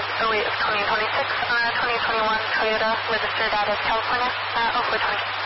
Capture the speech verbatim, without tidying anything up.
oh eight of twenty twenty-six, uh, twenty twenty-one Toyota registered out of California, uh, oh four twenty.